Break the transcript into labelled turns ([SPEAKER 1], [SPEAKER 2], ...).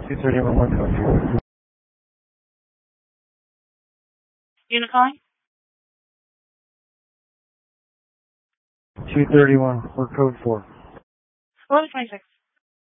[SPEAKER 1] 231, what code?
[SPEAKER 2] Unit calling?
[SPEAKER 1] 231, we're code 4.
[SPEAKER 2] 1126.